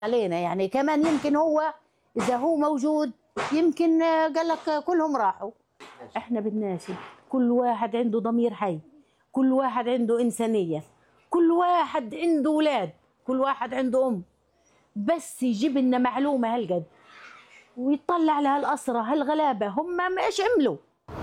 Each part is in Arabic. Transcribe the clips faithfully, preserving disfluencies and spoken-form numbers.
علينا يعني كمان يمكن هو إذا هو موجود يمكن قال لك كلهم راحوا. احنا بدناش، كل واحد عنده ضمير حي، كل واحد عنده إنسانية، كل واحد عنده أولاد، كل واحد عنده أم، بس يجيب لنا معلومة هالقد ويطلع على هالأسرة هالغلابة هم ما ايش عملوا.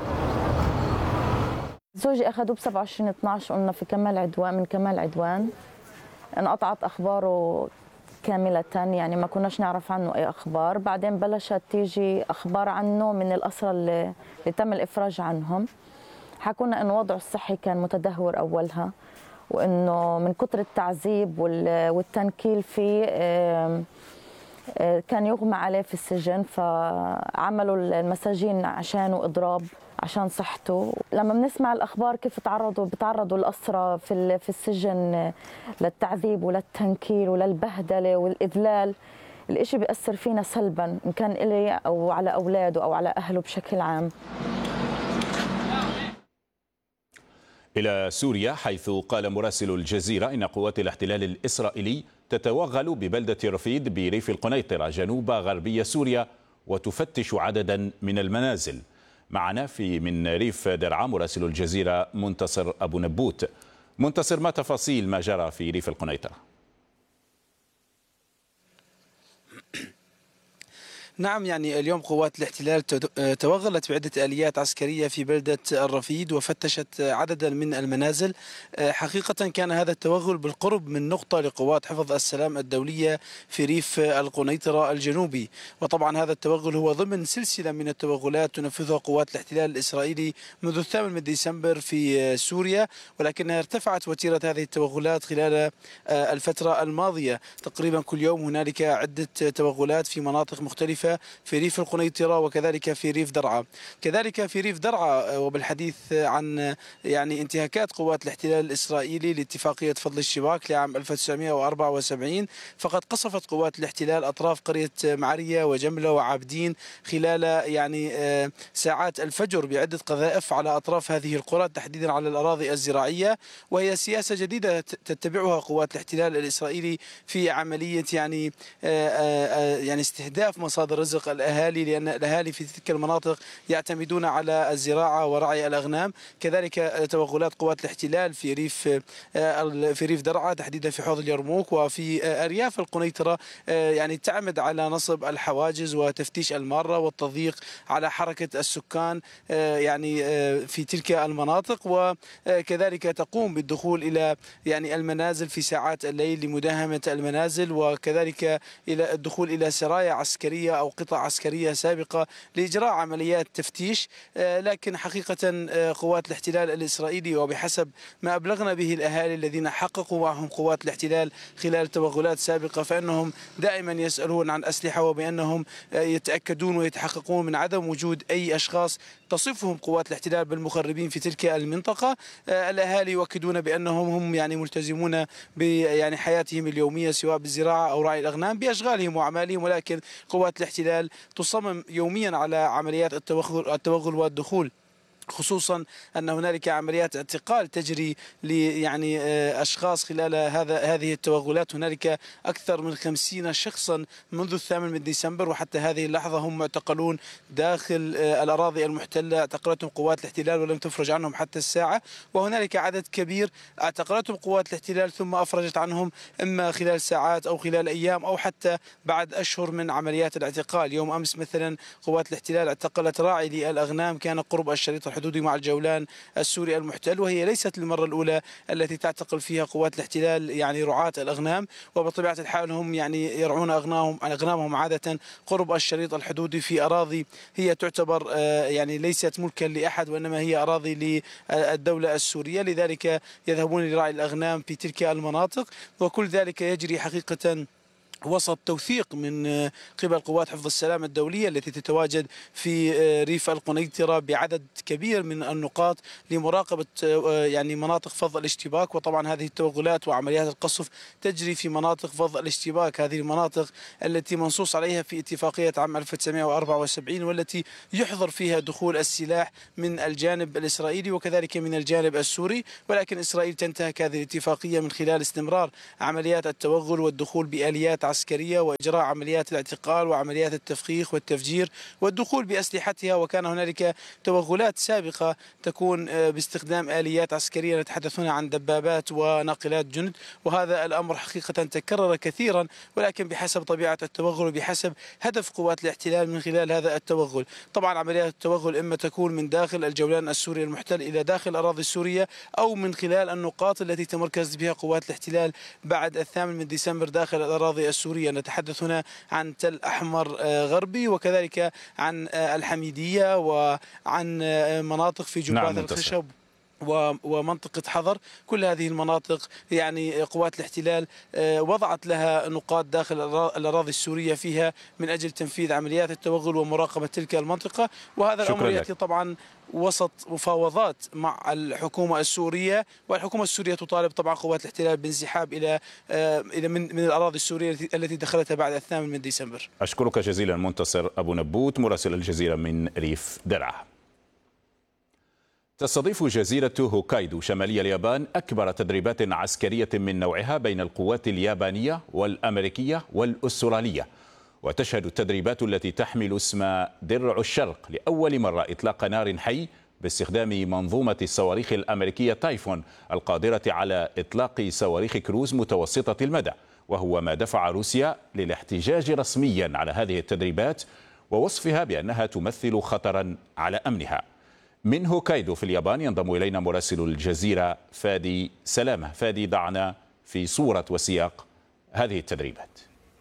زوجي أخذوه ب سبعة وعشرين اثنعش قلنا في كمال عدوان، من كمال عدوان انقطعت أخباره كاملة، يعني ما كناش نعرف عنه أي أخبار. بعدين بلشت تيجي أخبار عنه من الأسرى اللي, اللي تم الإفراج عنهم. حكونا إنه وضعه الصحي كان متدهور أولها، وإنه من كتر التعذيب والتنكيل فيه كان يغمى عليه في السجن، فعملوا المساجين عشانه إضراب عشان صحته. لما بنسمع الأخبار كيف تعرضوا بتعرضوا الأسرى في في السجن للتعذيب وللتنكيل وللبهدلة والإذلال، الإشي بيأثر فينا سلبا إن كان إلي أو على أولاده أو على أهله بشكل عام. إلى سوريا، حيث قال مراسل الجزيرة إن قوات الاحتلال الإسرائيلي تتوغل ببلدة رفيد بريف القنيطرة جنوب غربية سوريا وتفتش عددا من المنازل. معنا في من ريف درعا مراسل الجزيرة منتصر أبو نبوت. منتصر، ما تفاصيل ما جرى في ريف القنيطرة؟ نعم، يعني اليوم قوات الاحتلال توغلت بعدة آليات عسكرية في بلدة الرفيد وفتشت عددا من المنازل. حقيقة كان هذا التوغل بالقرب من نقطة لقوات حفظ السلام الدولية في ريف القنيطرة الجنوبي، وطبعا هذا التوغل هو ضمن سلسلة من التوغلات تنفذها قوات الاحتلال الإسرائيلي منذ الثامن من ديسمبر في سوريا، ولكنها ارتفعت وتيرة هذه التوغلات خلال الفترة الماضية. تقريبا كل يوم هنالك عدة توغلات في مناطق مختلفة في ريف القنيطرة وكذلك في ريف درعا. كذلك في ريف درعا، وبالحديث عن يعني انتهاكات قوات الاحتلال الإسرائيلي لاتفاقية فضل الشباك لعام ألف وتسعمئة وأربعة وسبعين، فقد قصفت قوات الاحتلال أطراف قرية معرية وجملة وعابدين خلال يعني ساعات الفجر بعدة قذائف على أطراف هذه القرى، تحديدا على الأراضي الزراعية، وهي سياسة جديدة تتبعها قوات الاحتلال الإسرائيلي في عملية يعني يعني استهداف مصادر رزق الأهالي، لأن الأهالي في تلك المناطق يعتمدون على الزراعة ورعي الأغنام. كذلك توغلات قوات الاحتلال في ريف في ريف درعا تحديدا في حوض اليرموك وفي أرياف القنيطرة يعني تعمد على نصب الحواجز وتفتيش المارة والتضييق على حركة السكان يعني في تلك المناطق، وكذلك تقوم بالدخول إلى يعني المنازل في ساعات الليل لمداهمة المنازل، وكذلك إلى الدخول إلى سرايا عسكرية أو قطع عسكرية سابقة لإجراء عمليات تفتيش. لكن حقيقة قوات الاحتلال الإسرائيلي وبحسب ما أبلغنا به الأهالي الذين حققوا معهم قوات الاحتلال خلال توغلات سابقة، فإنهم دائما يسألون عن أسلحة، وبأنهم يتأكدون ويتحققون من عدم وجود أي أشخاص تصفهم قوات الاحتلال بالمخربين في تلك المنطقة. الأهالي يؤكدون بأنهم هم يعني ملتزمون بيعني حياتهم اليومية سواء بالزراعة أو رعي الأغنام بأشغالهم وأعمالهم، ولكن قوات الاحتلال تصمم يوميا على عمليات التوغل التوغل والدخول، خصوصا أن هنالك عمليات اعتقال تجري ل يعني أشخاص خلال هذا هذه التوغلات. هنالك أكثر من خمسين شخصا منذ الثامن من ديسمبر وحتى هذه اللحظة هم معتقلون داخل الأراضي المحتلة، اعتقلتهم قوات الاحتلال ولم تفرج عنهم حتى الساعة. وهنالك عدد كبير اعتقلتهم قوات الاحتلال ثم أفرجت عنهم إما خلال ساعات أو خلال أيام أو حتى بعد أشهر من عمليات الاعتقال. يوم أمس مثلا قوات الاحتلال اعتقلت راعي للأغنام كان قرب الشريط الحدودي مع الجولان السوري المحتل، وهي ليست المرة الأولى التي تعتقل فيها قوات الاحتلال يعني رعاة الأغنام، وبطبيعة الحال هم يعني يرعون أغنامهم أغنامهم عادة قرب الشريط الحدودي في أراضي هي تعتبر يعني ليست ملكا لأحد، وإنما هي أراضي للدولة السورية، لذلك يذهبون لرعي الأغنام في تلك المناطق. وكل ذلك يجري حقيقة وسط توثيق من قبل قوات حفظ السلام الدولية التي تتواجد في ريف القنيطرة بعدد كبير من النقاط لمراقبة يعني مناطق فض الاشتباك. وطبعا هذه التوغلات وعمليات القصف تجري في مناطق فض الاشتباك، هذه المناطق التي منصوص عليها في اتفاقية عام ألف وتسعمئة وأربعة وسبعين والتي يحظر فيها دخول السلاح من الجانب الإسرائيلي وكذلك من الجانب السوري، ولكن إسرائيل تنتهك هذه الاتفاقية من خلال استمرار عمليات التوغل والدخول بآليات عسكرية وإجراء عمليات الاعتقال وعمليات التفخيخ والتفجير والدخول بأسلحتها، وكان هنالك توغلات سابقة تكون باستخدام آليات عسكرية، نتحدث هنا عن دبابات وناقلات جند، وهذا الأمر حقيقة تكرر كثيرا، ولكن بحسب طبيعة التوغل وبحسب هدف قوات الاحتلال من خلال هذا التوغل. طبعا عمليات التوغل إما تكون من داخل الجولان السوري المحتل إلى داخل الأراضي السورية، أو من خلال النقاط التي تمركزت بها قوات الاحتلال بعد الثامن من ديسمبر داخل الأراضي السورية. نتحدث هنا عن تل أحمر غربي، وكذلك عن الحميدية، وعن مناطق في جبال نعم الخشب ومنطقة حضر. كل هذه المناطق يعني قوات الاحتلال وضعت لها نقاط داخل الأراضي السورية فيها من أجل تنفيذ عمليات التوغل ومراقبة تلك المنطقة، وهذا الأمر يأتي طبعا وسط مفاوضات مع الحكومة السورية، والحكومة السورية تطالب طبعا قوات الاحتلال بانسحاب إلى إلى من من الأراضي السورية التي دخلتها بعد الثامن من ديسمبر. أشكرك جزيلا منتصر أبو نبوت مراسل الجزيرة من ريف درعا. تستضيف جزيرة هوكايدو شمالي اليابان أكبر تدريبات عسكرية من نوعها بين القوات اليابانية والأمريكية والأسترالية، وتشهد التدريبات التي تحمل اسم درع الشرق لأول مرة إطلاق نار حي باستخدام منظومة الصواريخ الأمريكية تايفون القادرة على إطلاق صواريخ كروز متوسطة المدى، وهو ما دفع روسيا للاحتجاج رسميا على هذه التدريبات ووصفها بأنها تمثل خطرا على أمنها. من هوكايدو في اليابان ينضم إلينا مراسل الجزيرة فادي سلامة. فادي، ضعنا في صورة وسياق هذه التدريبات.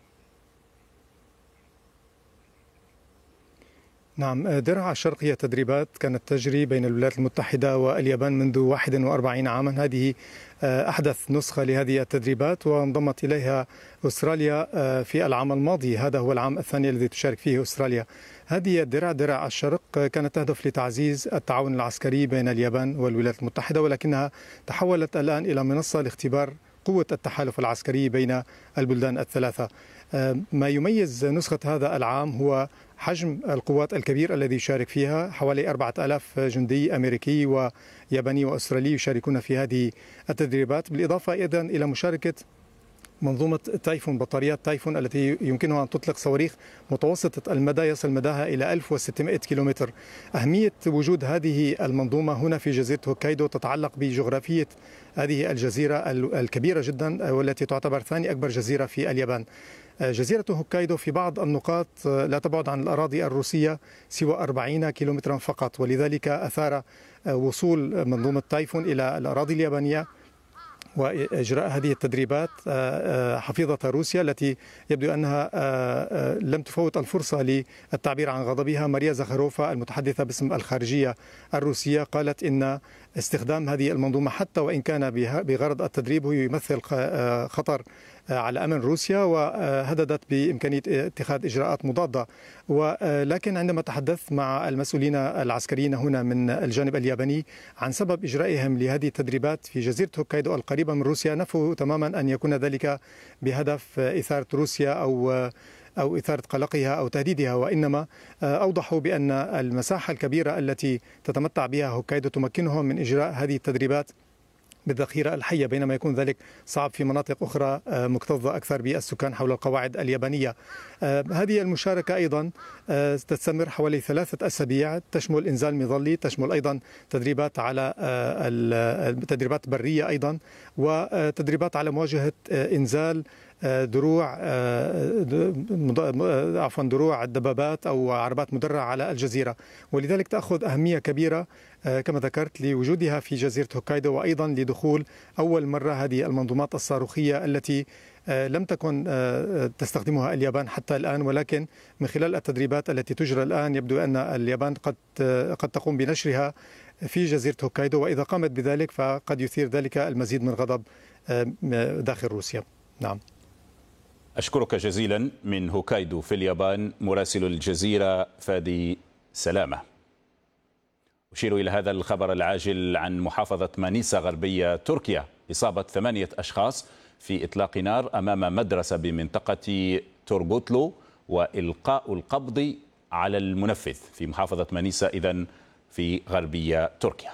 نعم، درع الشرق هي تدريبات كانت تجري بين الولايات المتحدة واليابان منذ واحد وأربعين عاما. هذه أحدث نسخة لهذه التدريبات، وانضمت إليها أستراليا في العام الماضي. هذا هو العام الثاني الذي تشارك فيه أستراليا. هذه الدرع درع الشرق كانت تهدف لتعزيز التعاون العسكري بين اليابان والولايات المتحدة، ولكنها تحولت الآن إلى منصة لاختبار قوة التحالف العسكري بين البلدان الثلاثة. ما يميز نسخة هذا العام هو حجم القوات الكبير الذي يشارك فيها، حوالي أربعة آلاف جندي أمريكي وياباني وأسترالي يشاركون في هذه التدريبات، بالإضافة أيضا إلى مشاركة منظومة تايفون، بطاريات تايفون التي يمكنها أن تطلق صواريخ متوسطة المدى يصل مداها إلى ألف وستمائة كيلومتر. أهمية وجود هذه المنظومة هنا في جزيرة هوكايدو تتعلق بجغرافية هذه الجزيرة الكبيرة جدا، والتي تعتبر ثاني أكبر جزيرة في اليابان. جزيرة هوكايدو في بعض النقاط لا تبعد عن الأراضي الروسية سوى أربعين كيلومترا فقط، ولذلك أثار وصول منظومة تايفون إلى الأراضي اليابانية وإجراء هذه التدريبات حفيظة روسيا، التي يبدو أنها لم تفوت الفرصة للتعبير عن غضبها. ماريا زخاروفا المتحدثة باسم الخارجية الروسية قالت إن استخدام هذه المنظومة حتى وإن كان بغرض التدريب هو يمثل خطر على أمن روسيا، وهددت بإمكانية اتخاذ إجراءات مضادة. ولكن عندما تحدثت مع المسؤولين العسكريين هنا من الجانب الياباني عن سبب إجرائهم لهذه التدريبات في جزيرة هوكايدو القريبة من روسيا، نفوا تماما أن يكون ذلك بهدف إثارة روسيا أو أو إثارة قلقها أو تهديدها، وإنما أوضحوا بأن المساحة الكبيرة التي تتمتع بها هوكايدو تمكنهم من إجراء هذه التدريبات بالذخيرة الحية، بينما يكون ذلك صعب في مناطق أخرى مكتظة أكثر بالسكان حول القواعد اليابانية. هذه المشاركة أيضا تستمر حوالي ثلاثة أسابيع، تشمل إنزال مظلي، تشمل أيضا تدريبات على تدريبات برية أيضا، وتدريبات على مواجهة إنزال دروع عفوا دروع الدبابات أو عربات مدرعة على الجزيرة. ولذلك تأخذ أهمية كبيرة كما ذكرت لوجودها في جزيرة هوكايدو، وأيضا لدخول أول مرة هذه المنظومات الصاروخية التي لم تكن تستخدمها اليابان حتى الآن، ولكن من خلال التدريبات التي تجرى الآن يبدو أن اليابان قد قد تقوم بنشرها في جزيرة هوكايدو، وإذا قامت بذلك فقد يثير ذلك المزيد من غضب داخل روسيا. نعم. أشكرك جزيلا من هوكايدو في اليابان مراسل الجزيرة فادي سلامة. أشير إلى هذا الخبر العاجل عن محافظة مانيسا غربية تركيا، إصابة ثمانية أشخاص في إطلاق نار أمام مدرسة بمنطقة تورغوتلو وإلقاء القبض على المنفذ في محافظة مانيسا إذن في غربية تركيا.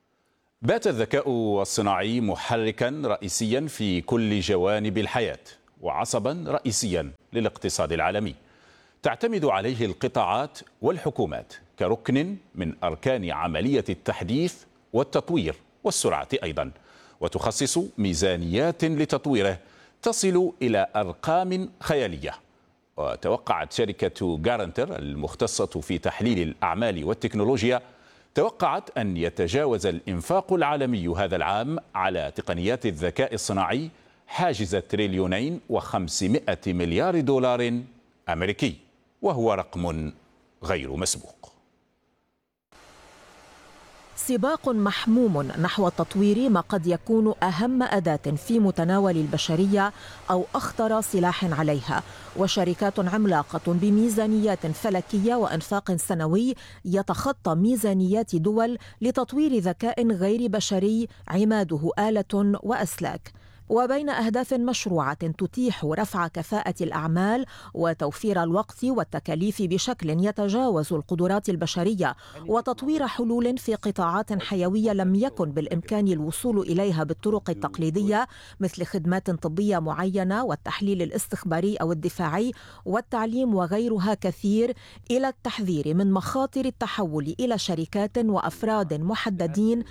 بات الذكاء الصناعي محركا رئيسيا في كل جوانب الحياة، وعصبا رئيسيا للاقتصاد العالمي تعتمد عليه القطاعات والحكومات كركن من أركان عملية التحديث والتطوير والسرعة أيضا، وتخصص ميزانيات لتطويره تصل إلى أرقام خيالية. وتوقعت شركة جارنتر المختصة في تحليل الأعمال والتكنولوجيا توقعت أن يتجاوز الإنفاق العالمي هذا العام على تقنيات الذكاء الصناعي حاجز تريليونين وخمسمائة مليار دولار أمريكي، وهو رقم غير مسبوق. سباق محموم نحو تطوير ما قد يكون أهم أداة في متناول البشرية أو أخطر سلاح عليها، وشركات عملاقة بميزانيات فلكية وإنفاق سنوي يتخطى ميزانيات دول لتطوير ذكاء غير بشري عماده آلة وأسلاك. وبين أهداف مشروعة تتيح رفع كفاءة الأعمال وتوفير الوقت والتكاليف بشكل يتجاوز القدرات البشرية، وتطوير حلول في قطاعات حيوية لم يكن بالإمكان الوصول إليها بالطرق التقليدية مثل خدمات طبية معينة والتحليل الاستخباري أو الدفاعي والتعليم وغيرها كثير، إلى التحذير من مخاطر التحول إلى شركات وأفراد محددين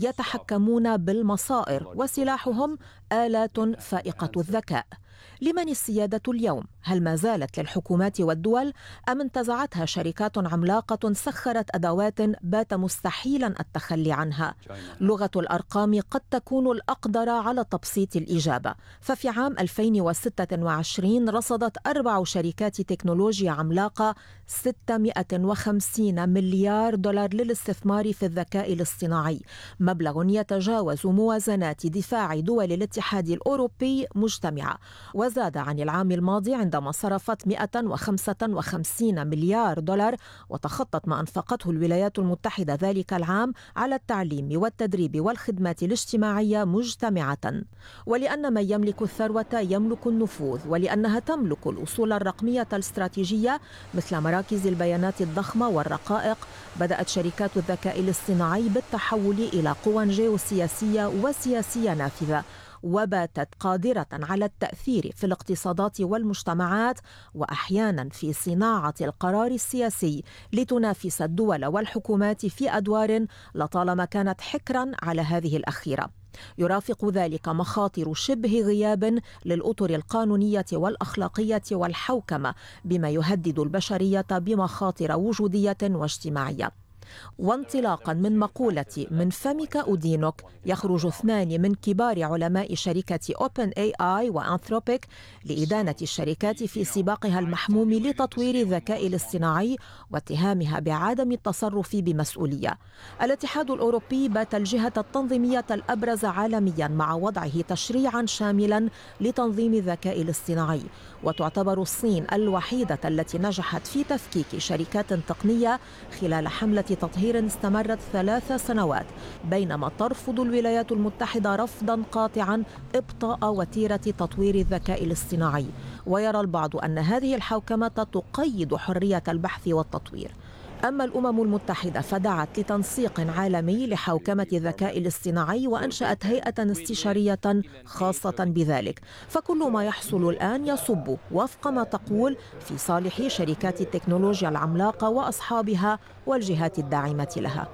يتحكمون بالمصائر وسلاحهم آلات فائقة الذكاء. لمن السيادة اليوم؟ هل ما زالت للحكومات والدول أم انتزعتها شركات عملاقة سخرت أدوات بات مستحيلا التخلي عنها؟ لغة الأرقام قد تكون الأقدر على تبسيط الإجابة، ففي عام ألفين وستة وعشرين رصدت أربع شركات تكنولوجيا عملاقة ستمائة وخمسين مليار دولار للاستثمار في الذكاء الاصطناعي، مبلغ يتجاوز موازنات دفاع دول الاتحاد الأوروبي مجتمعة، وزاد عن العام الماضي عندما صرفت مائة وخمسة وخمسين مليار دولار، وتخطت ما أنفقته الولايات المتحدة ذلك العام على التعليم والتدريب والخدمات الاجتماعية مجتمعة. ولأن من يملك الثروة يملك النفوذ، ولأنها تملك الأصول الرقمية الاستراتيجية مثل مراكز البيانات الضخمة والرقائق، بدأت شركات الذكاء الاصطناعي بالتحول إلى قوى جيوسياسية وسياسية نافذة، وباتت قادرة على التأثير في الاقتصادات والمجتمعات وأحيانا في صناعة القرار السياسي لتنافس الدول والحكومات في أدوار لطالما كانت حكرا على هذه الأخيرة. يرافق ذلك مخاطر شبه غياب للأطر القانونية والأخلاقية والحوكمة، بما يهدد البشرية بمخاطر وجودية واجتماعية. وانطلاقا من مقولة من فمك أدينك، يخرج اثنان من كبار علماء شركة أوبن إيه آي وأنثروبيك لإدانة الشركات في سباقها المحموم لتطوير الذكاء الاصطناعي واتهامها بعدم التصرف بمسؤولية. الاتحاد الأوروبي بات الجهة التنظيمية الأبرز عالميا مع وضعه تشريعا شاملا لتنظيم الذكاء الاصطناعي، وتعتبر الصين الوحيدة التي نجحت في تفكيك شركات تقنية خلال حملة تطهير استمرت ثلاث سنوات، بينما ترفض الولايات المتحدة رفضا قاطعا إبطاء وتيرة تطوير الذكاء الاصطناعي. ويرى البعض أن هذه الحوكمة تقيد حرية البحث والتطوير. أما الأمم المتحدة فدعت لتنسيق عالمي لحوكمة الذكاء الاصطناعي وأنشأت هيئة استشارية خاصة بذلك، فكل ما يحصل الآن يصب وفق ما تقول في صالح شركات التكنولوجيا العملاقة وأصحابها والجهات الداعمة لها.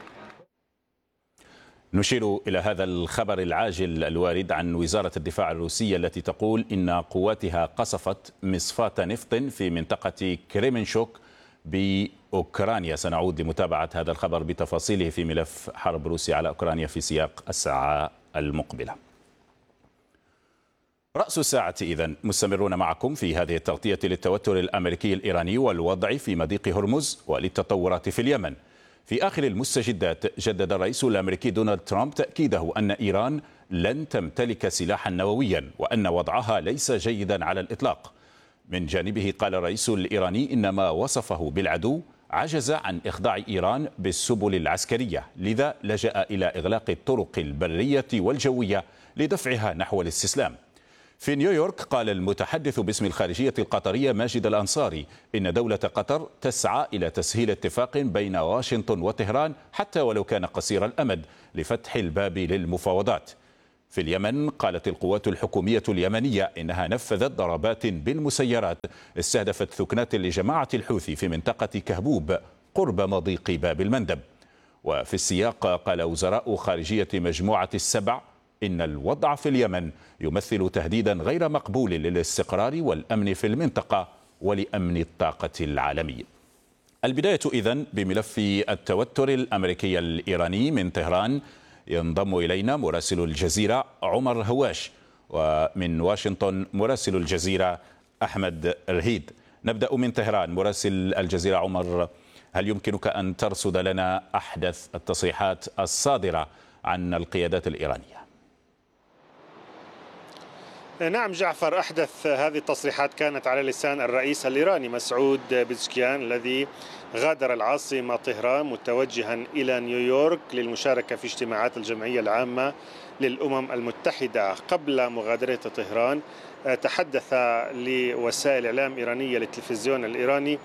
نشير إلى هذا الخبر العاجل الوارد عن وزارة الدفاع الروسية التي تقول إن قواتها قصفت مصفاة نفط في منطقة كريمنشوك بأوكرانيا. سنعود لمتابعة هذا الخبر بتفاصيله في ملف حرب روسيا على أوكرانيا في سياق الساعة المقبلة. رأس الساعة إذن مستمرون معكم في هذه التغطية للتوتر الأمريكي الإيراني والوضع في مضيق هرمز وللتطورات في اليمن. في آخر المستجدات جدد الرئيس الأمريكي دونالد ترامب تأكيده أن إيران لن تمتلك سلاحا نوويا وأن وضعها ليس جيدا على الإطلاق. من جانبه قال الرئيس الإيراني إن ما وصفه بالعدو عجز عن إخضاع إيران بالسبل العسكرية، لذا لجأ إلى إغلاق الطرق البرية والجوية لدفعها نحو الاستسلام. في نيويورك قال المتحدث باسم الخارجية القطرية ماجد الأنصاري إن دولة قطر تسعى إلى تسهيل اتفاق بين واشنطن وطهران حتى ولو كان قصير الأمد لفتح الباب للمفاوضات. في اليمن قالت القوات الحكومية اليمنية إنها نفذت ضربات بالمسيرات استهدفت ثكنات لجماعة الحوثي في منطقة كهبوب قرب مضيق باب المندب. وفي السياق قال وزراء خارجية مجموعة السبع إن الوضع في اليمن يمثل تهديدا غير مقبول للاستقرار والأمن في المنطقة ولأمن الطاقة العالمي. البداية إذن بملف التوتر الأمريكي الإيراني من طهران. ينضم إلينا مراسل الجزيرة عمر هواش، ومن واشنطن مراسل الجزيرة أحمد رهيد. نبدأ من طهران. مراسل الجزيرة عمر، هل يمكنك أن ترصد لنا أحدث التصريحات الصادرة عن القيادات الإيرانية؟ نعم جعفر، أحدث هذه التصريحات كانت على لسان الرئيس الإيراني مسعود بيزشكيان الذي غادر العاصمة طهران متوجها إلى نيويورك للمشاركة في اجتماعات الجمعية العامة للأمم المتحدة. قبل مغادرة طهران تحدث لوسائل إعلام إيرانية للتلفزيون الإيراني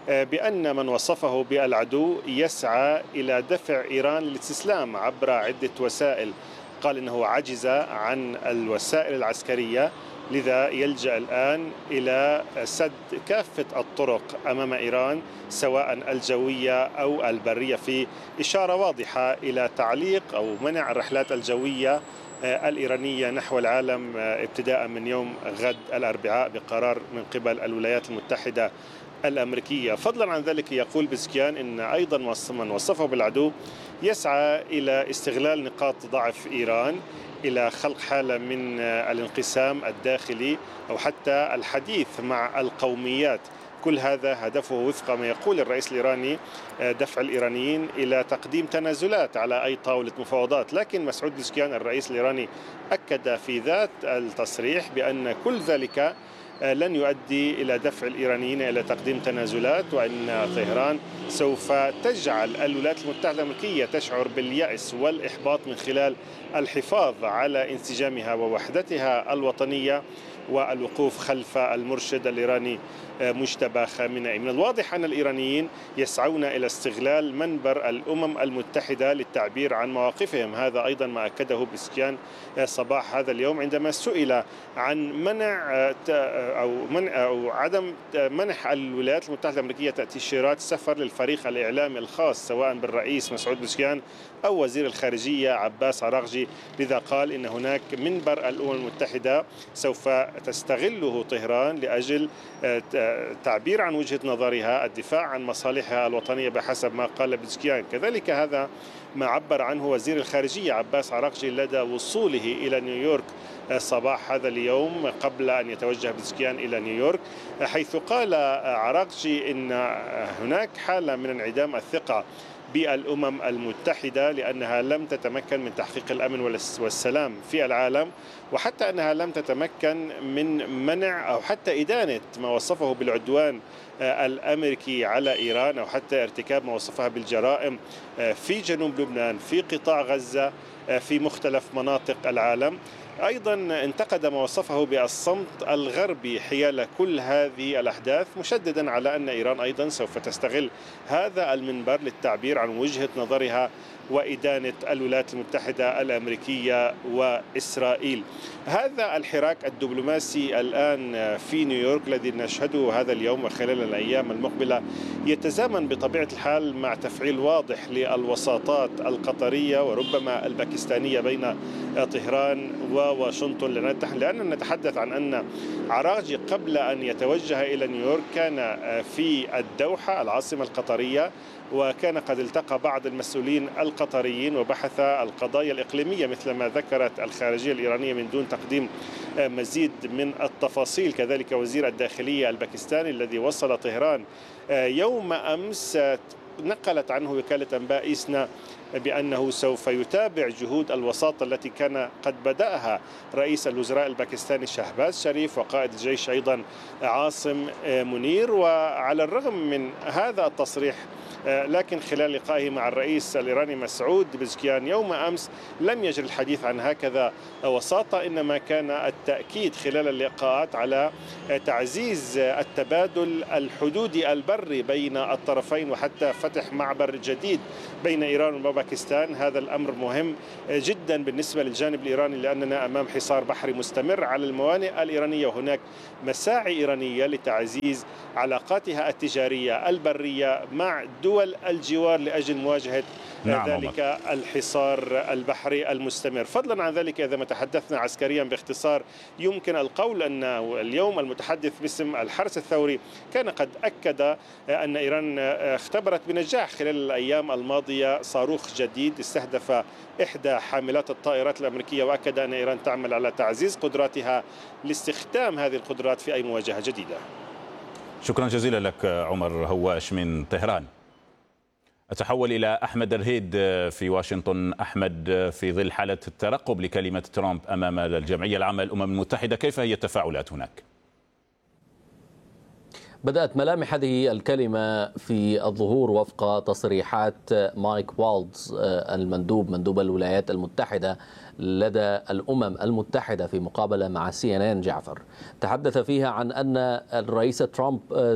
بأن من وصفه بالعدو يسعى إلى دفع إيران للاستسلام عبر عدة وسائل. قال إنه عجز عن الوسائل العسكرية، لذا يلجأ الآن إلى سد كافة الطرق أمام إيران سواء الجوية أو البرية، في إشارة واضحة إلى تعليق أو منع الرحلات الجوية الإيرانية نحو العالم ابتداء من يوم غد الأربعاء بقرار من قبل الولايات المتحدة الأمريكية. فضلا عن ذلك يقول بيزشكيان إن أيضا من وصفه بالعدو يسعى إلى استغلال نقاط ضعف إيران إلى خلق حالة من الانقسام الداخلي أو حتى الحديث مع القوميات. كل هذا هدفه وفق ما يقول الرئيس الإيراني دفع الإيرانيين إلى تقديم تنازلات على أي طاولة مفاوضات. لكن مسعود بيزشكيان الرئيس الإيراني أكد في ذات التصريح بأن كل ذلك لن يؤدي إلى دفع الإيرانيين إلى تقديم تنازلات، وأن طهران سوف تجعل الولايات المتحدة الأمريكية تشعر باليأس والإحباط من خلال الحفاظ على انسجامها ووحدتها الوطنية والوقوف خلف المرشد الإيراني مجتبى خامنئي. من الواضح أن الإيرانيين يسعون إلى استغلال منبر الأمم المتحدة للتعبير عن مواقفهم. هذا أيضا ما أكده بيزشكيان صباح هذا اليوم عندما سئل عن منع أو منع أو عدم منح الولايات المتحدة الأمريكية تأشيرات سفر للفريق الإعلامي الخاص سواء بالرئيس مسعود بيزشكيان أو وزير الخارجية عباس عراقجي. لذا قال إن هناك منبر الأمم المتحدة سوف تستغله طهران لأجل تعبير عن وجهة نظرها، الدفاع عن مصالحها الوطنية بحسب ما قال بيزشكيان. كذلك هذا ما عبر عنه وزير الخارجية عباس عراقجي لدى وصوله إلى نيويورك صباح هذا اليوم قبل أن يتوجه بيزشكيان إلى نيويورك، حيث قال عراقجي إن هناك حالة من انعدام الثقة بالأمم المتحدة لأنها لم تتمكن من تحقيق الأمن والسلام في العالم، وحتى أنها لم تتمكن من منع أو حتى إدانة ما وصفه بالعدوان الأمريكي على إيران أو حتى ارتكاب ما وصفها بالجرائم في جنوب لبنان، في قطاع غزة، في مختلف مناطق العالم. أيضا انتقد ما وصفه بالصمت الغربي حيال كل هذه الأحداث، مشددا على أن إيران أيضا سوف تستغل هذا المنبر للتعبير عن وجهة نظرها وإدانة الولايات المتحدة الأمريكية وإسرائيل. هذا الحراك الدبلوماسي الآن في نيويورك الذي نشهده هذا اليوم وخلال الأيام المقبلة يتزامن بطبيعة الحال مع تفعيل واضح للوساطات القطرية وربما الباكستانية بين طهران وواشنطن، لأننا نتحدث عن أن عراقجي قبل أن يتوجه إلى نيويورك كان في الدوحة العاصمة القطرية، وكان قد التقى بعض المسؤولين القطريين وبحث القضايا الإقليمية مثل ما ذكرت الخارجية الإيرانية من دون تقديم مزيد من التفاصيل. كذلك وزير الداخلية الباكستاني الذي وصل طهران يوم أمس نقلت عنه وكالة أنباء إيسنا بأنه سوف يتابع جهود الوساطة التي كان قد بدأها رئيس الوزراء الباكستاني شهباز شريف وقائد الجيش أيضا عاصم منير. وعلى الرغم من هذا التصريح لكن خلال لقائه مع الرئيس الإيراني مسعود بيزشكيان يوم أمس لم يجري الحديث عن هكذا وساطة، إنما كان التأكيد خلال اللقاءات على تعزيز التبادل الحدودي البري بين الطرفين وحتى فتح معبر جديد بين إيران باكستان. هذا الأمر مهم جدا بالنسبة للجانب الإيراني لأننا أمام حصار بحري مستمر على الموانئ الإيرانية، وهناك مساعي إيرانية لتعزيز علاقاتها التجارية البرية مع دول الجوار لأجل مواجهة نعم ذلك عمر. الحصار البحري المستمر. فضلا عن ذلك إذا ما تحدثنا عسكريا باختصار، يمكن القول أن اليوم المتحدث باسم الحرس الثوري كان قد أكد أن إيران اختبرت بنجاح خلال الأيام الماضية صاروخ جديد استهدف إحدى حاملات الطائرات الأمريكية، وأكد أن إيران تعمل على تعزيز قدراتها لاستخدام هذه القدرات في أي مواجهة جديدة. شكرا جزيلا لك عمر هواش من طهران. أتحول إلى أحمد الرهيد في واشنطن. أحمد، في ظل حالة الترقب لكلمة ترامب أمام الجمعية العامة للأمم المتحدة، كيف هي التفاعلات هناك؟ بدأت ملامح هذه الكلمة في الظهور وفق تصريحات مايك والتز المندوب مندوب الولايات المتحدة لدى الأمم المتحدة في مقابلة مع سي إن إن جعفر. تحدث فيها عن أن الرئيس ترامب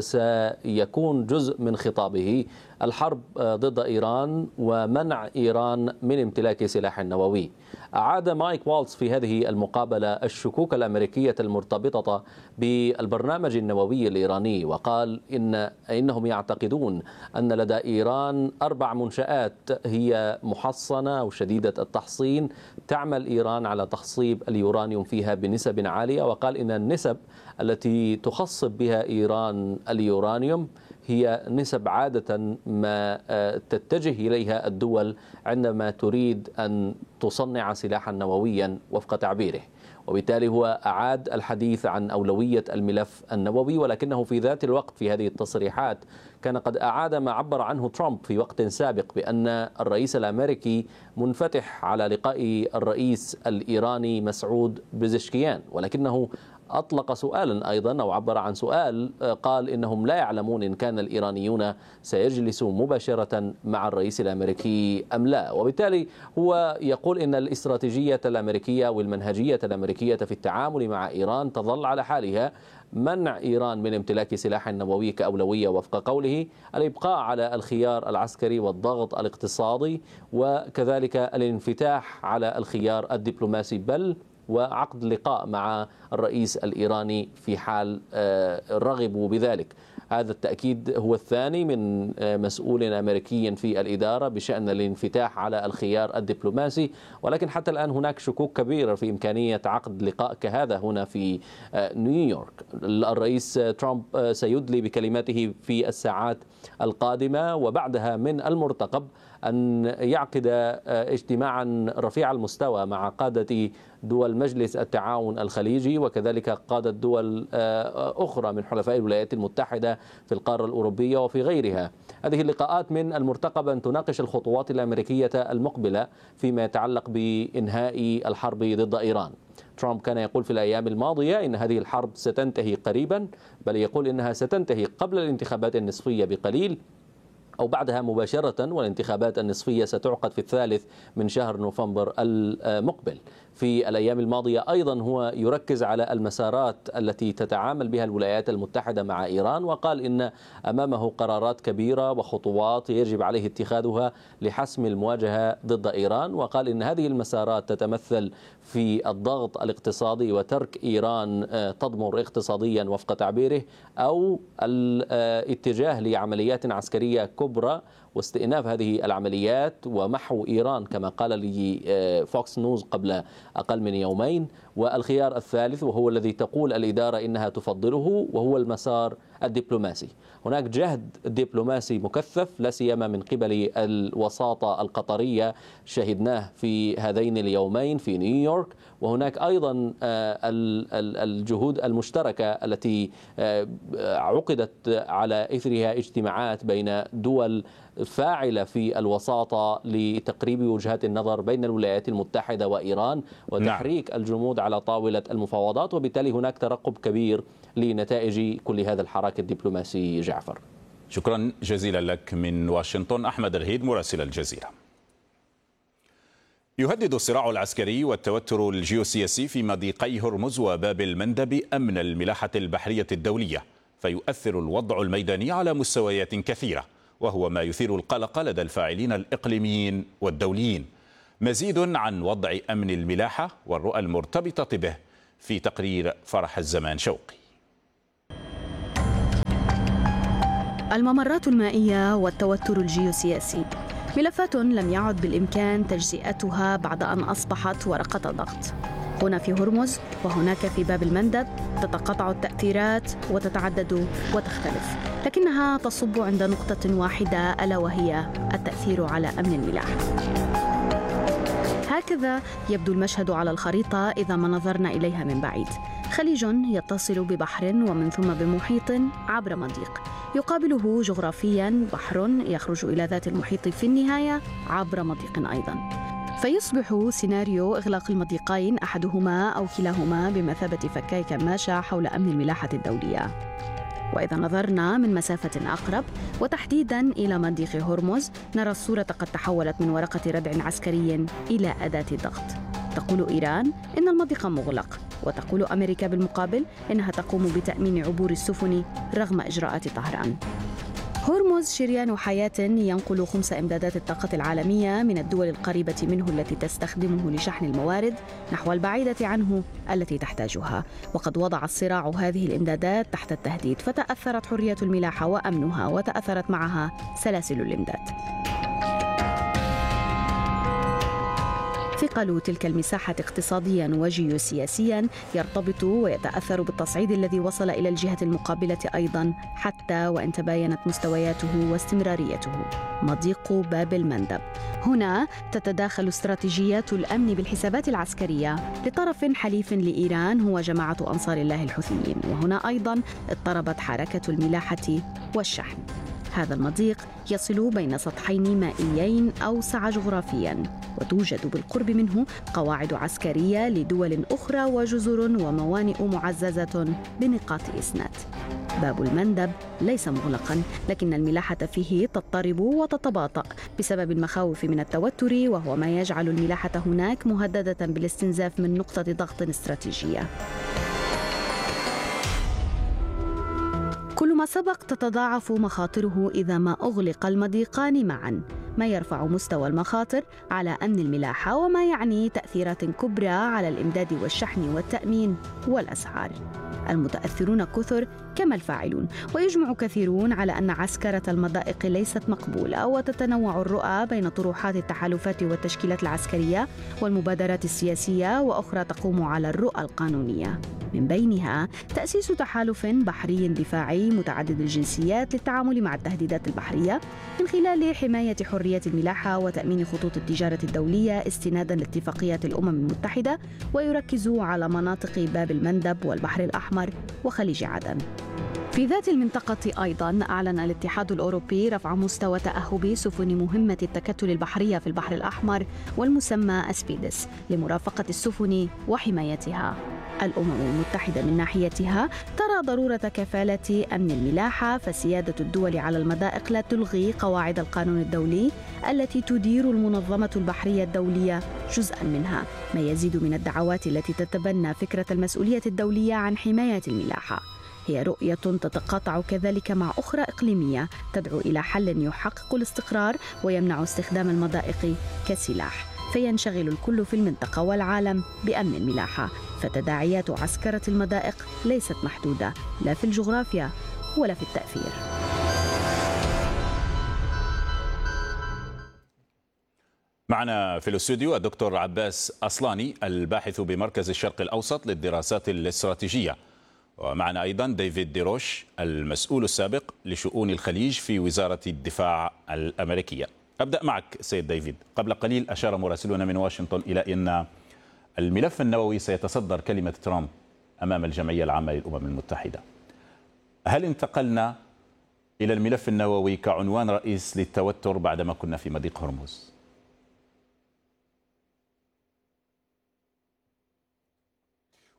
سيكون جزء من خطابه الحرب ضد إيران ومنع إيران من امتلاك سلاح نووي. أعاد مايك والتز في هذه المقابلة الشكوك الأمريكية المرتبطة بالبرنامج النووي الإيراني، وقال إن إنهم يعتقدون أن لدى إيران أربع منشآت هي محصنة وشديدة التحصين تعمل إيران على تخصيب اليورانيوم فيها بنسب عالية. وقال إن النسب التي تخصب بها إيران اليورانيوم هي نسب عادة ما تتجه إليها الدول عندما تريد أن تصنع سلاحا نوويا وفق تعبيره. وبالتالي هو أعاد الحديث عن أولوية الملف النووي، ولكنه في ذات الوقت في هذه التصريحات كان قد أعاد ما عبر عنه ترامب في وقت سابق بأن الرئيس الأمريكي منفتح على لقاء الرئيس الإيراني مسعود بزشكيان، ولكنه أطلق سؤالا أيضا أو عبر عن سؤال، قال إنهم لا يعلمون إن كان الإيرانيون سيجلسوا مباشرة مع الرئيس الأمريكي أم لا. وبالتالي هو يقول إن الاستراتيجية الأمريكية والمنهجية الأمريكية في التعامل مع إيران تظل على حالها، منع إيران من امتلاك سلاح نووي كأولوية وفق قوله، الإبقاء على الخيار العسكري والضغط الاقتصادي، وكذلك الانفتاح على الخيار الدبلوماسي، بل وعقد لقاء مع الرئيس الإيراني في حال رغبوا بذلك. هذا التأكيد هو الثاني من مسؤول أمريكي في الإدارة بشأن الانفتاح على الخيار الدبلوماسي، ولكن حتى الآن هناك شكوك كبيرة في إمكانية عقد لقاء كهذا هنا في نيويورك. الرئيس ترامب سيدلي بكلماته في الساعات القادمة، وبعدها من المرتقب أن يعقد اجتماعا رفيع المستوى مع قادة دول مجلس التعاون الخليجي وكذلك قادة دول أخرى من حلفاء الولايات المتحدة في القارة الأوروبية وفي غيرها. هذه اللقاءات من المرتقب أن تناقش الخطوات الأمريكية المقبلة فيما يتعلق بإنهاء الحرب ضد إيران. ترامب كان يقول في الأيام الماضية إن هذه الحرب ستنتهي قريبا، بل يقول إنها ستنتهي قبل الانتخابات النصفية بقليل أو بعدها مباشرة، والانتخابات النصفية ستعقد في الثالث من شهر نوفمبر المقبل. في الأيام الماضية أيضا هو يركز على المسارات التي تتعامل بها الولايات المتحدة مع إيران، وقال إن أمامه قرارات كبيرة وخطوات يجب عليه اتخاذها لحسم المواجهة ضد إيران، وقال إن هذه المسارات تتمثل في الضغط الاقتصادي وترك إيران تضمر اقتصاديا وفق تعبيره، أو الاتجاه لعمليات عسكرية كبرى واستئناف هذه العمليات ومحو إيران كما قال لي فوكس نيوز قبل أقل من يومين. والخيار الثالث وهو الذي تقول الإدارة إنها تفضله وهو المسار الدبلوماسي. هناك جهد دبلوماسي مكثف لا سيما من قبل الوساطة القطرية شهدناه في هذين اليومين في نيويورك، وهناك أيضا الجهود المشتركة التي عقدت على إثرها اجتماعات بين دول فاعلة في الوساطة لتقريب وجهات النظر بين الولايات المتحدة وإيران وتحريك نعم. الجمود على طاولة المفاوضات، وبالتالي هناك ترقب كبير لنتائج كل هذا الحراك الدبلوماسي. جعفر، شكرا جزيلا لك من واشنطن. أحمد الرهيد مراسل الجزيرة. يهدد الصراع العسكري والتوتر الجيوسياسي في مضيقي هرمز وباب المندب أمن الملاحة البحرية الدولية، فيؤثر الوضع الميداني على مستويات كثيرة، وهو ما يثير القلق لدى الفاعلين الإقليميين والدوليين. مزيد عن وضع أمن الملاحة والرؤى المرتبطة به في تقرير فرح الزمان شوقي. الممرات المائية والتوتر الجيوسياسي ملفات لم يعد بالإمكان تجزئتها بعد أن أصبحت ورقة ضغط. هنا في هرمز وهناك في باب المندب تتقاطع التأثيرات وتتعدد وتختلف، لكنها تصب عند نقطة واحدة ألا وهي التأثير على أمن الملاحة. هكذا يبدو المشهد على الخريطة إذا ما نظرنا إليها من بعيد. خليج يتصل ببحر ومن ثم بمحيط عبر مضيق، يقابله جغرافياً بحر يخرج إلى ذات المحيط في النهاية عبر مضيق أيضاً. فيصبح سيناريو إغلاق المضيقين أحدهما أو كلاهما بمثابة فكاي كماشة حول أمن الملاحة الدولية. وإذا نظرنا من مسافة أقرب وتحديداً إلى مضيق هرمز، نرى الصورة قد تحولت من ورقة ردع عسكري إلى أداة ضغط. تقول إيران إن المضيق مغلق، وتقول أمريكا بالمقابل إنها تقوم بتأمين عبور السفن رغم إجراءات طهران. هرمز شريان حياة ينقل خمس إمدادات الطاقة العالمية من الدول القريبة منه التي تستخدمه لشحن الموارد نحو البعيدة عنه التي تحتاجها، وقد وضع الصراع هذه الإمدادات تحت التهديد، فتأثرت حرية الملاحة وأمنها، وتأثرت معها سلاسل الإمداد. ثقل تلك المساحة اقتصادياً وجيوسياسياً يرتبط ويتأثر بالتصعيد الذي وصل إلى الجهة المقابلة أيضاً، حتى وإن تباينت مستوياته واستمراريته. مضيق باب المندب. هنا تتداخل استراتيجيات الأمن بالحسابات العسكرية لطرف حليف لإيران هو جماعة أنصار الله الحوثيين، وهنا أيضاً اضطربت حركة الملاحة والشحن. هذا المضيق يصل بين سطحين مائيين أوسع جغرافياً، وتوجد بالقرب منه قواعد عسكرية لدول أخرى وجزر وموانئ معززة بنقاط إسناد. باب المندب ليس مغلقاً، لكن الملاحة فيه تضطرب وتتباطأ بسبب المخاوف من التوتر، وهو ما يجعل الملاحة هناك مهددة بالاستنزاف من نقطة ضغط استراتيجية. كل ما سبق تتضاعف مخاطره إذا ما أغلق المضيقان معاً، ما يرفع مستوى المخاطر على أمن الملاحة، وما يعني تأثيرات كبرى على الإمداد والشحن والتأمين والأسعار. المتأثرون كثر كما الفاعلون، ويجمع كثيرون على أن عسكرة المضائق ليست مقبولة، وتتنوع الرؤى بين طروحات التحالفات والتشكيلات العسكرية والمبادرات السياسية، وأخرى تقوم على الرؤى القانونية، من بينها تأسيس تحالف بحري دفاعي متعدد الجنسيات للتعامل مع التهديدات البحرية من خلال حماية حرية الملاحة وتأمين خطوط التجارة الدولية استناداً لاتفاقيات الأمم المتحدة، ويركز على مناطق باب المندب والبحر الأحمر وخليج عدن. في ذات المنطقة أيضاً أعلن الاتحاد الأوروبي رفع مستوى تأهب سفن مهمة التكتل البحرية في البحر الأحمر والمسمى أسبيدس لمرافقة السفن وحمايتها. الأمم المتحدة من ناحيتها ترى ضرورة كفالة أمن الملاحة، فسيادة الدول على المضائق لا تلغي قواعد القانون الدولي التي تدير المنظمة البحرية الدولية جزءاً منها، ما يزيد من الدعوات التي تتبنى فكرة المسؤولية الدولية عن حماية الملاحة. هي رؤية تتقاطع كذلك مع أخرى إقليمية تدعو إلى حل يحقق الاستقرار ويمنع استخدام المضائق كسلاح، فينشغل الكل في المنطقة والعالم بأمن الملاحة. فتداعيات عسكرة المضائق ليست محدودة لا في الجغرافيا ولا في التأثير. معنا في الاستوديو الدكتور عباس أصلاني الباحث بمركز الشرق الأوسط للدراسات الاستراتيجية، ومعنا أيضا ديفيد ديروش المسؤول السابق لشؤون الخليج في وزارة الدفاع الأمريكية. أبدأ معك سيد ديفيد. قبل قليل أشار مراسلون من واشنطن إلى أن الملف النووي سيتصدر كلمة ترامب أمام الجمعية العامة للأمم المتحدة. هل انتقلنا إلى الملف النووي كعنوان رئيس للتوتر بعدما كنا في مضيق هرمز؟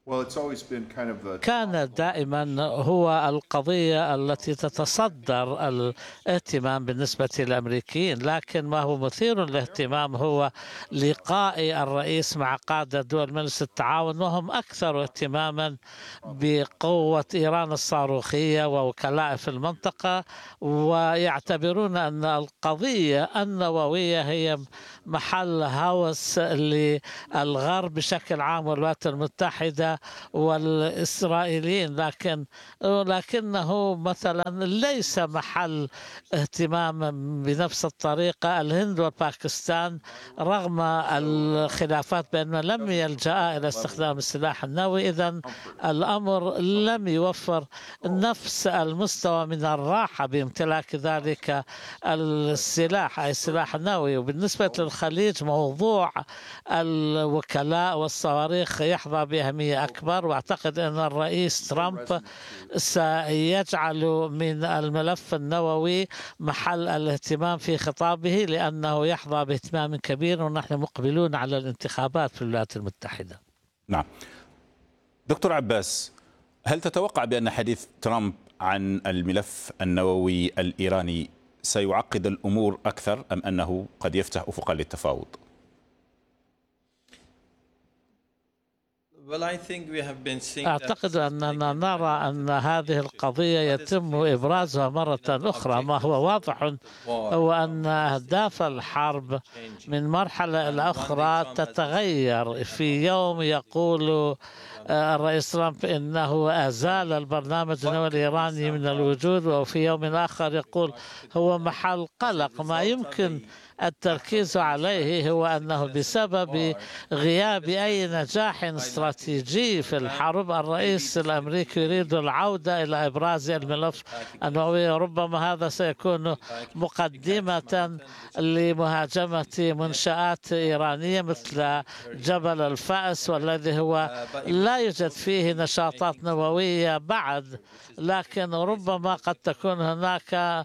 كان دائما هو القضية التي تتصدر الاهتمام بالنسبة للأمريكيين، لكن ما هو مثير للاهتمام هو لقاء الرئيس مع قادة دول مجلس التعاون، وهم أكثر اهتماما بقوة إيران الصاروخية ووكلاء في المنطقة، ويعتبرون أن القضية النووية هي محل هوس للغرب بشكل عام والولايات المتحدة والإسرائيليين، لكن لكنه مثلا ليس محل اهتمام بنفس الطريقة الهند وباكستان رغم الخلافات بينهما لم يلجأ إلى استخدام السلاح النووي. إذن الأمر لم يوفر نفس المستوى من الراحة بامتلاك ذلك السلاح أي السلاح النووي. وبالنسبة للخليج موضوع الوكلاء والصواريخ يحظى بأهمية أكبر، وأعتقد أن الرئيس ترامب سيجعل من الملف النووي محل الاهتمام في خطابه لأنه يحظى باهتمام كبير، ونحن مقبلون على الانتخابات في الولايات المتحدة. نعم دكتور عباس، هل تتوقع بأن حديث ترامب عن الملف النووي الإيراني سيعقد الأمور أكثر أم أنه قد يفتح أفقا للتفاوض؟ أعتقد أننا نرى أن هذه القضية يتم إبرازها مرة أخرى. ما هو واضح هو أن أهداف الحرب من مرحلة إلى أخرى تتغير. في يوم يقول الرئيس ترامب إنه أزال البرنامج النووي الإيراني من الوجود، وفي يوم آخر يقول هو محل قلق. ما يمكن التركيز عليه هو أنه بسبب غياب أي نجاح استراتيجي في الحرب الرئيس الأمريكي يريد العودة إلى إبراز الملف النووي. ربما هذا سيكون مقدمة لمهاجمة منشآت إيرانية مثل جبل الفأس، والذي هو لا يوجد فيه نشاطات نووية بعد، لكن ربما قد تكون هناك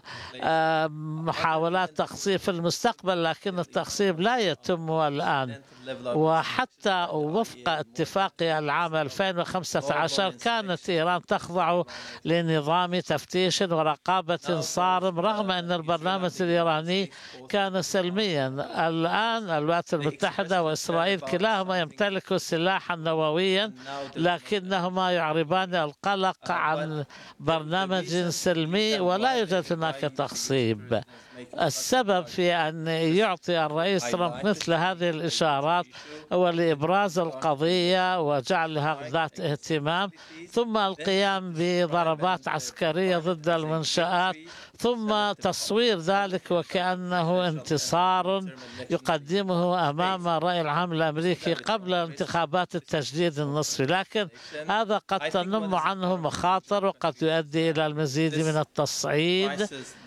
محاولات تقصير في المستقبل، لكن التقصير لا يتم الآن. وحتى وفق اتفاق العام ألفين وخمسة عشر كانت إيران تخضع لنظام تفتيش ورقابة صارم رغم أن البرنامج الإيراني كان سلميا. الآن الولايات المتحدة وإسرائيل كلاهما يمتلك سلاحا نوويا، لكنهما يعربان القلق عن برنامج سلمي ولا يوجد هناك تخصيب. السبب في أن يعطي الرئيس ترامب مثل هذه الإشارات هو لإبراز القضية وجعلها ذات اهتمام، ثم القيام بضربات عسكرية ضد المنشآت، ثم تصوير ذلك وكأنه انتصار يقدمه أمام الرأي العام الأمريكي قبل انتخابات التجديد النصفي. لكن هذا قد تنم عنه مخاطر وقد يؤدي إلى المزيد من التصعيد.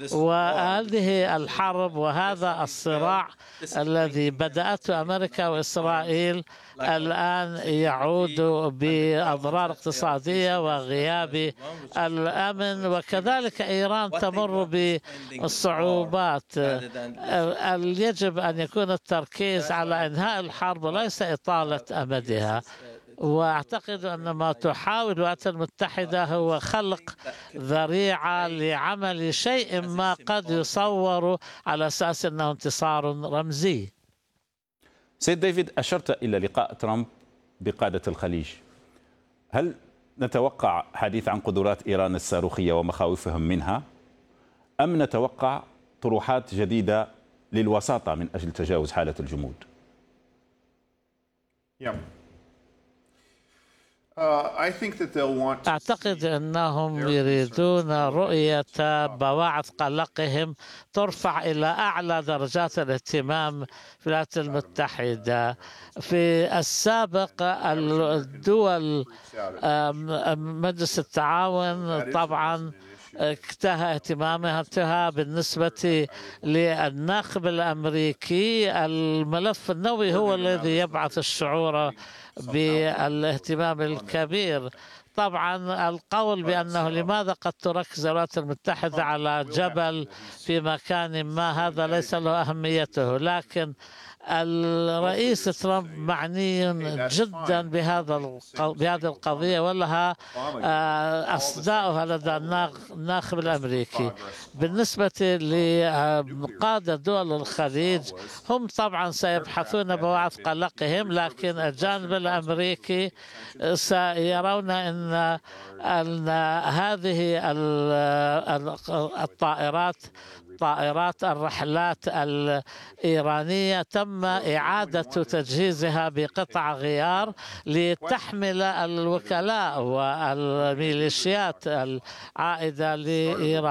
وهذه الحرب وهذا الصراع الذي بدأته أمريكا وإسرائيل الآن يعود بأضرار اقتصادية وغياب الأمن، وكذلك إيران تمر بالصعوبات. يجب أن يكون التركيز على إنهاء الحرب وليس إطالة أمدها. وأعتقد أن ما تحاول الولايات المتحدة هو خلق ذريعة لعمل شيء ما قد يصور على أساس أنه انتصار رمزي. سيد ديفيد، أشرت إلى لقاء ترامب بقادة الخليج. هل نتوقع حديث عن قدرات إيران الصاروخية ومخاوفهم منها، أم نتوقع طروحات جديدة للوساطة من أجل تجاوز حالة الجمود؟ yeah. أعتقد أنهم يريدون رؤية بواعث قلقهم ترفع إلى أعلى درجات الاهتمام في الولايات المتحدة. في السابق الدول مجلس التعاون طبعا اكتهى اهتمامها بالنسبة للناخب الأمريكي. الملف النووي هو الذي يبعث الشعور بالاهتمام الكبير. طبعا القول بأنه لماذا قد تركز الولايات المتحدة على جبل في مكان ما هذا ليس له أهميته، لكن الرئيس ترامب معني جدا بهذا بهذه القضية ولها أصداؤها لدى الناخب الأمريكي. بالنسبة لقادة دول الخليج هم طبعا سيبحثون بوعث قلقهم، لكن الجانب الأمريكي سيرون أن أن هذه الطائرات طائرات الرحلات الإيرانية تم إعادة تجهيزها بقطع غيار لتحمل الوكلاء والميليشيات العائدة لإيران.